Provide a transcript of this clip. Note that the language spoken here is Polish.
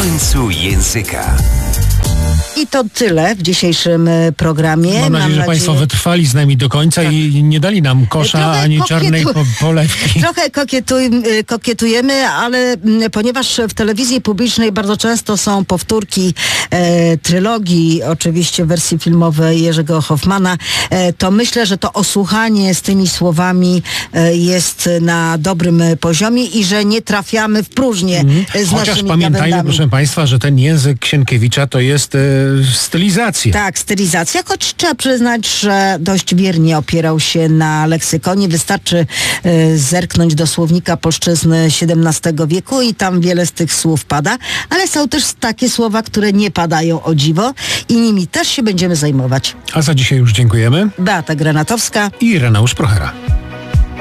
tańcu języka. I to tyle w dzisiejszym programie. Mam nadzieję, że Państwo wytrwali z nami do końca i nie dali nam kosza ani czarnej polewki. Trochę kokietujemy, ale ponieważ w telewizji publicznej bardzo często są powtórki trylogii, oczywiście w wersji filmowej Jerzego Hoffmana, to myślę, że to osłuchanie z tymi słowami jest na dobrym poziomie i że nie trafiamy w próżnię z Chociaż naszymi pamiętajmy, gawędami. proszę Państwa, że ten język Sienkiewicza to jest stylizacja. Tak, stylizacja, choć trzeba przyznać, że dość wiernie opierał się na leksykonie. Wystarczy zerknąć do słownika polszczyzny XVII wieku i tam wiele z tych słów pada, ale są też takie słowa, które nie padają, o dziwo, i nimi też się będziemy zajmować. A za dzisiaj już dziękujemy. Beata Granatowska I Ireneusz Prochera.